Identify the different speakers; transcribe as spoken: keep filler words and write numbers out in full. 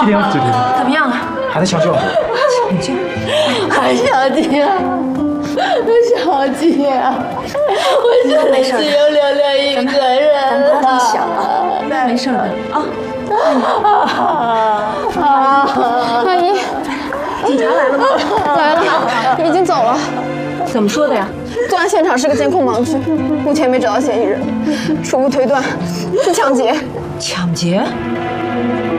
Speaker 1: 听，就听。
Speaker 2: 怎么样了？
Speaker 1: 还在抢救。
Speaker 2: 抢救？
Speaker 3: 还小姐，小姐，我现在只有亮亮一个人了。
Speaker 2: 咱想啊，没事的啊。
Speaker 4: 阿姨，
Speaker 2: 警察来了吗？
Speaker 4: 来了，已经走了。
Speaker 2: 怎么说的呀？
Speaker 4: 作案现场是个监控盲区，目前没找到嫌疑人，初步推断是抢劫。
Speaker 2: 抢劫？